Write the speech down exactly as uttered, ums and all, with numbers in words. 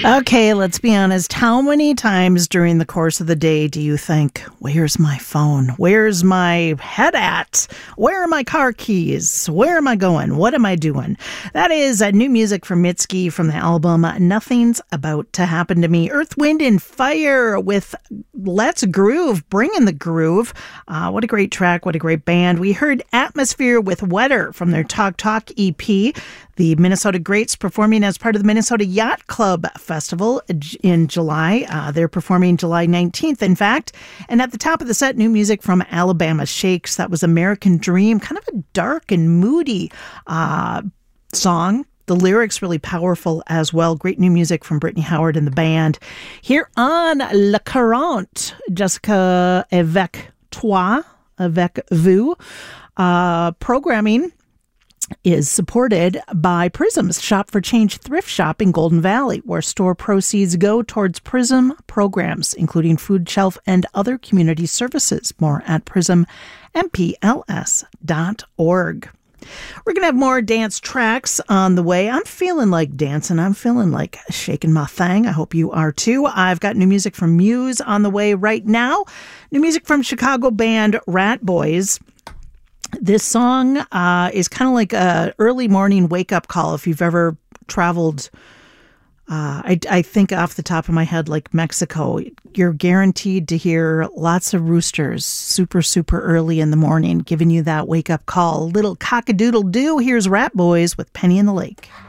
Okay, let's be honest. How many times during the course of the day do you think, where's my phone? Where's my head at? Where are my car keys? Where am I going? What am I doing? That is uh, new music from Mitski from the album Nothing's About to Happen to Me. Earth, Wind, and Fire with Let's Groove, bringing the groove. Uh, what a great track. What a great band. We heard Atmosphere with Wetter from their Talk Talk E P. The Minnesota Greats performing as part of the Minnesota Yacht Club Festival in July. Uh, they're performing July nineteenth, in fact. And at the top of the set, new music from Alabama Shakes. That was American Dream, kind of a dark and moody uh, song. The lyrics really powerful as well. Great new music from Brittany Howard and the band. Here on Le Courant, Jessica avec toi, avec vous, uh, programming is supported by Prism's Shop for Change thrift shop in Golden Valley, where store proceeds go towards Prism programs, including food shelf and other community services. More at prism m p l s dot org. We're going to have more dance tracks on the way. I'm feeling like dancing. I'm feeling like shaking my thing. I hope you are too. I've got new music from Muse on the way right now. New music from Chicago band Rat Boys. This song uh, is kind of like a early morning wake-up call if you've ever traveled, uh, I, I think off the top of my head, like Mexico. You're guaranteed to hear lots of roosters super, super early in the morning, giving you that wake-up call. Little cock-a-doodle-doo. Here's Rat Boys with Penny in the Lake.